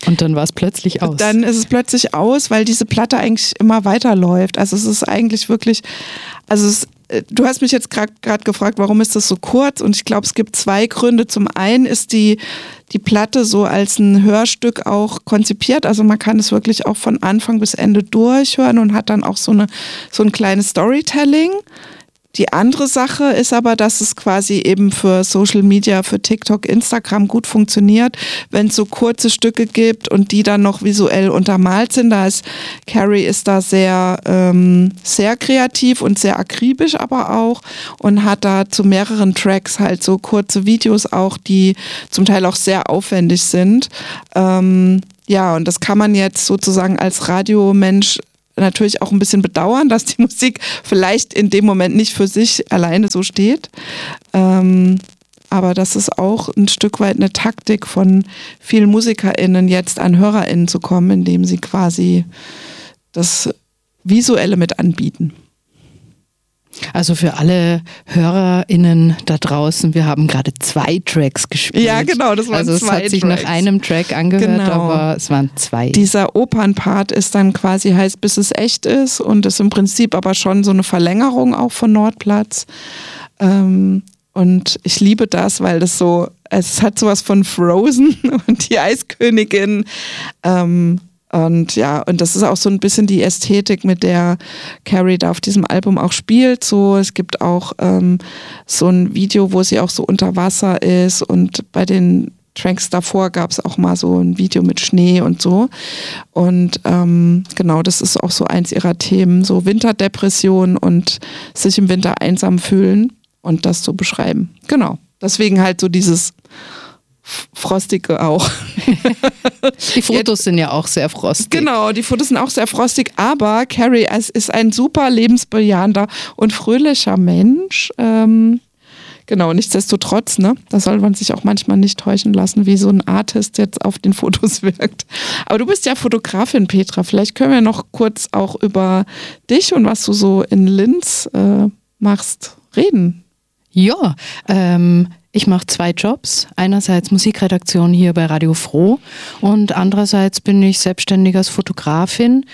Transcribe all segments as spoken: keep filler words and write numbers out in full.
Und dann war es plötzlich aus. Dann ist es plötzlich aus, weil diese Platte eigentlich immer weiterläuft. Also es ist eigentlich wirklich, also es, du hast mich jetzt gerade gefragt, warum ist das so kurz? Und ich glaube, es gibt zwei Gründe. Zum einen ist die, die Platte so als ein Hörstück auch konzipiert. Also man kann es wirklich auch von Anfang bis Ende durchhören und hat dann auch so eine, so ein kleines Storytelling. Die andere Sache ist aber, dass es quasi eben für Social Media, für TikTok, Instagram gut funktioniert, wenn es so kurze Stücke gibt und die dann noch visuell untermalt sind. Da ist Carrie ist da sehr, ähm, sehr kreativ und sehr akribisch aber auch und hat da zu mehreren Tracks halt so kurze Videos auch, die zum Teil auch sehr aufwendig sind. Ähm, ja, und das kann man jetzt sozusagen als Radiomensch natürlich auch ein bisschen bedauern, dass die Musik vielleicht in dem Moment nicht für sich alleine so steht. Ähm, aber das ist auch ein Stück weit eine Taktik von vielen MusikerInnen, jetzt an HörerInnen zu kommen, indem sie quasi das Visuelle mit anbieten. Also für alle HörerInnen da draußen, wir haben gerade zwei Tracks gespielt. Ja, genau, das waren also zwei Tracks. Also es hat sich Tracks. nach einem Track angehört, genau. Aber es waren zwei. Dieser Opernpart ist dann quasi heißt, bis es echt ist und ist im Prinzip aber schon so eine Verlängerung auch von Nordplatz. Ähm, und ich liebe das, weil das so, es hat sowas von Frozen und die Eiskönigin. Ähm, Und ja, und das ist auch so ein bisschen die Ästhetik, mit der Carrie da auf diesem Album auch spielt. So, es gibt auch ähm, so ein Video, wo sie auch so unter Wasser ist und bei den Tracks davor gab es auch mal so ein Video mit Schnee und so. Und ähm, genau, das ist auch so eins ihrer Themen, so Winterdepression und sich im Winter einsam fühlen und das so beschreiben. Genau, deswegen halt so dieses Frostige auch. Die Fotos sind ja auch sehr frostig. Genau, die Fotos sind auch sehr frostig, aber Carrie ist ein super lebensbejahender und fröhlicher Mensch. Ähm, genau, nichtsdestotrotz, ne, da soll man sich auch manchmal nicht täuschen lassen, wie so ein Artist jetzt auf den Fotos wirkt. Aber du bist ja Fotografin, Petra. Vielleicht können wir noch kurz auch über dich und was du so in Linz äh, machst, reden. Ja, ähm, ich mache zwei Jobs. Einerseits Musikredaktion hier bei Radio Froh und andererseits bin ich selbstständig als Fotografin,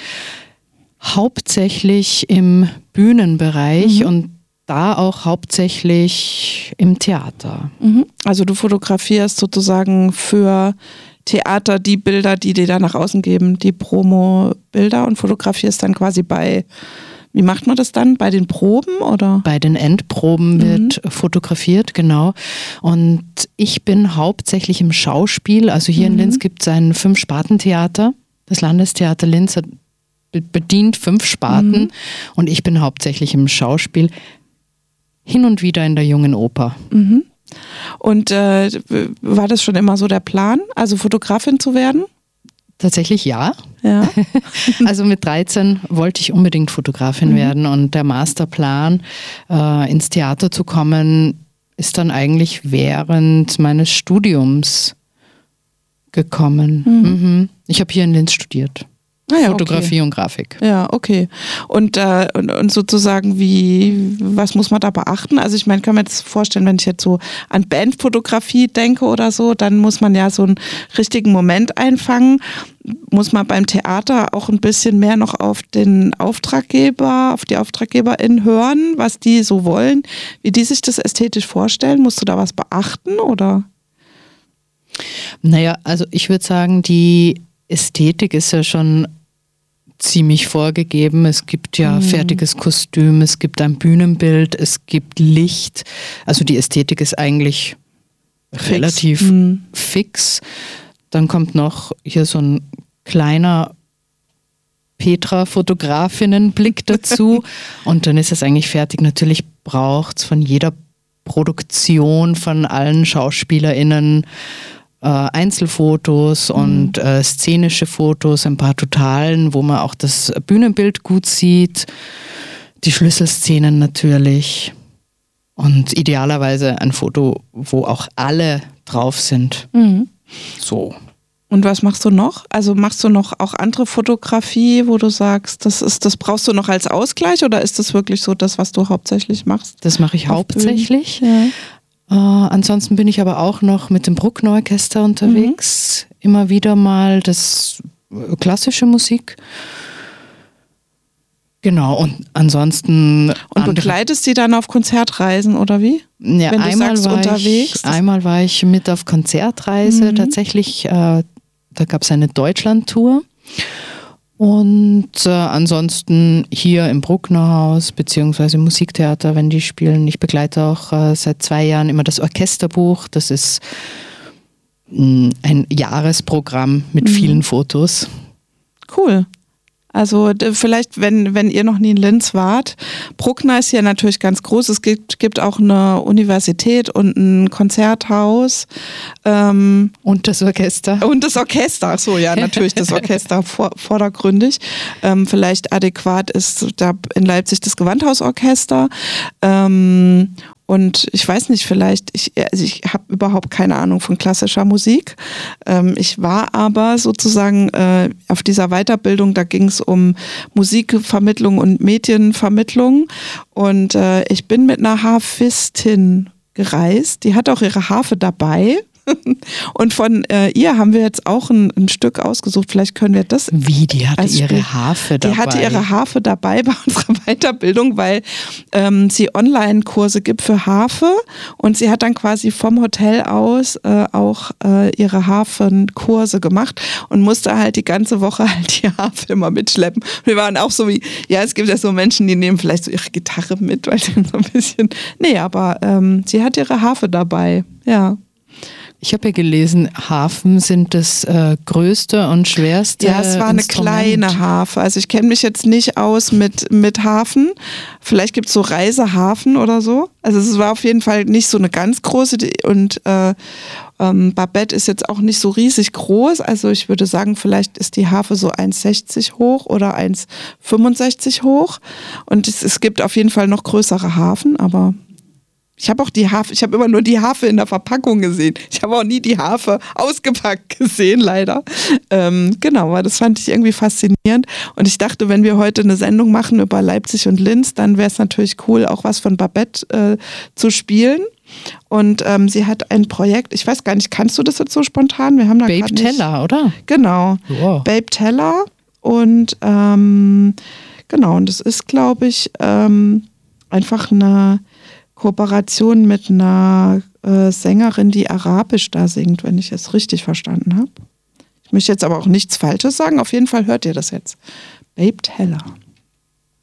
hauptsächlich im Bühnenbereich mhm. und da auch hauptsächlich im Theater. Mhm. Also du fotografierst sozusagen für Theater die Bilder, die dir da nach außen geben, die Promo-Bilder und fotografierst dann quasi bei... Wie macht man das dann? Bei den Proben oder? Bei den Endproben wird mhm. fotografiert, genau. Und ich bin hauptsächlich im Schauspiel. Also hier mhm. in Linz gibt es ein Fünf-Sparten-Theater. Das Landestheater Linz hat bedient fünf Sparten. Mhm. Und ich bin hauptsächlich im Schauspiel. Hin und wieder in der Jungen Oper. Mhm. Und äh, war das schon immer so der Plan, also Fotografin zu werden? Tatsächlich ja. ja. Also mit dreizehn wollte ich unbedingt Fotografin mhm. werden und der Masterplan, äh, ins Theater zu kommen, ist dann eigentlich während meines Studiums gekommen. Mhm. Mhm. Ich habe hier in Linz studiert. Ah ja, Fotografie okay. und Grafik. Ja, okay. Und, äh, und, und sozusagen, wie, was muss man da beachten? Also ich meine, kann man jetzt vorstellen, wenn ich jetzt so an Bandfotografie denke oder so, dann muss man ja so einen richtigen Moment einfangen. Muss man beim Theater auch ein bisschen mehr noch auf den Auftraggeber, auf die AuftraggeberInnen hören, was die so wollen, wie die sich das ästhetisch vorstellen? Musst du da was beachten, oder? Naja, also ich würde sagen, die Ästhetik ist ja schon ziemlich vorgegeben. Es gibt ja mhm. fertiges Kostüm, es gibt ein Bühnenbild, es gibt Licht. Also die Ästhetik ist eigentlich fix. relativ mhm. fix. Dann kommt noch hier so ein kleiner Petra-Fotografinnenblick dazu und dann ist es eigentlich fertig. Natürlich braucht es von jeder Produktion, von allen SchauspielerInnen Äh, Einzelfotos und mhm. äh, szenische Fotos, ein paar Totalen, wo man auch das Bühnenbild gut sieht, die Schlüsselszenen natürlich und idealerweise ein Foto, wo auch alle drauf sind. Mhm. So. Und was machst du noch? Also machst du noch auch andere Fotografie, wo du sagst, das ist, das brauchst du noch als Ausgleich oder ist das wirklich so das, was du hauptsächlich machst? Das mache ich hauptsächlich. Ja. Uh, ansonsten bin ich aber auch noch mit dem Bruckner Orchester unterwegs. Mhm. immer wieder mal das äh, klassische Musik. Genau, und ansonsten... Und begleitest die dann auf Konzertreisen oder wie? Ja, wenn du einmal, sagst, war unterwegs. Ich, einmal war ich mit auf Konzertreise, mhm. tatsächlich, äh, da gab es eine Deutschland-Tour. Und äh, ansonsten hier im Brucknerhaus beziehungsweise im Musiktheater, wenn die spielen. Ich begleite auch äh, seit zwei Jahren immer das Orchesterbuch. Das ist mh, ein Jahresprogramm mit mhm. vielen Fotos. Cool. Also vielleicht, wenn, wenn ihr noch nie in Linz wart, Bruckner ist hier natürlich ganz groß. Es gibt, gibt auch eine Universität und ein Konzerthaus. Ähm, und das Orchester. Und das Orchester, ach so, ja, natürlich das Orchester vor, vordergründig. Ähm, vielleicht adäquat ist da in Leipzig das Gewandhausorchester. Ähm, Und ich weiß nicht, vielleicht, ich, also ich habe überhaupt keine Ahnung von klassischer Musik. Ähm, ich war aber sozusagen äh, auf dieser Weiterbildung, da ging es um Musikvermittlung und Medienvermittlung. Und äh, ich bin mit einer Harfistin gereist, die hat auch ihre Harfe dabei. Und von äh, ihr haben wir jetzt auch ein, ein Stück ausgesucht. Vielleicht können wir das. Wie, die hatte ihre Harfe dabei? Die hatte ihre Harfe dabei bei unserer Weiterbildung, weil ähm, sie Online-Kurse gibt für Harfe. Und sie hat dann quasi vom Hotel aus äh, auch äh, ihre Harfenkurse gemacht und musste halt die ganze Woche halt die Harfe immer mitschleppen. Wir waren auch so wie, ja, es gibt ja so Menschen, die nehmen vielleicht so ihre Gitarre mit, weil sie so ein bisschen. Nee, aber ähm, sie hat ihre Harfe dabei, ja. Ich habe ja gelesen, Harfen sind das äh, größte und schwerste Ja, es war eine Instrument. kleine Harfe. Also ich kenne mich jetzt nicht aus mit, mit Harfen. Vielleicht gibt es so Reiseharfen oder so. Also es war auf jeden Fall nicht so eine ganz große. Und äh, ähm, Babette ist jetzt auch nicht so riesig groß. Also ich würde sagen, vielleicht ist die Harfe so eins Komma sechzig hoch oder eins Komma fünfundsechzig hoch. Und es, es gibt auf jeden Fall noch größere Harfen, aber... Ich habe auch die Harfe, ich habe immer nur die Harfe in der Verpackung gesehen. Ich habe auch nie die Harfe ausgepackt gesehen, leider. Ähm, genau, aber das fand ich irgendwie faszinierend. Und ich dachte, wenn wir heute eine Sendung machen über Leipzig und Linz, dann wäre es natürlich cool, auch was von Babette äh, zu spielen. Und ähm, sie hat ein Projekt, ich weiß gar nicht, kannst du das jetzt so spontan? Wir haben da Babe Teller, oder? Genau, wow. Babe Teller. Und ähm, genau, und das ist, glaube ich, ähm, einfach eine Kooperation mit einer äh, Sängerin, die Arabisch da singt, wenn ich es richtig verstanden habe. Ich möchte jetzt aber auch nichts Falsches sagen. Auf jeden Fall hört ihr das jetzt. Babe Teller.